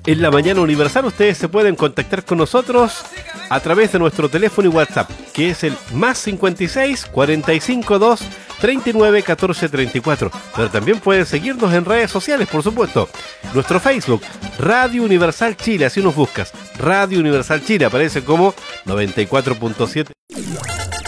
en la mañana universal. Ustedes se pueden contactar con nosotros a través de nuestro teléfono y WhatsApp, que es el más 56 45 2 39 14 34. Pero también pueden seguirnos en redes sociales, por supuesto. Nuestro Facebook, Radio Universal Chile, así nos buscas. Radio Universal Chile, aparece como 94.7.